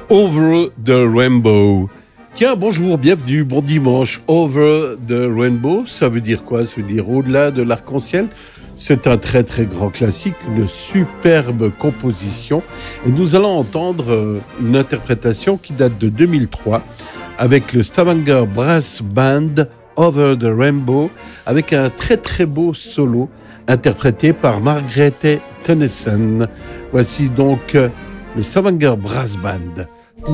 Over the Rainbow. Tiens, bonjour, bienvenue, bon dimanche. Over the Rainbow, ça veut dire quoi? Ça veut dire au-delà de l'arc-en-ciel. C'est un très très grand classique, une superbe composition. Et nous allons entendre une interprétation qui date de 2003 avec le Stavanger Brass Band, Over the Rainbow, avec un très très beau solo interprété par Margrethe Tønnesen. Voici donc le Stavanger Brass Band.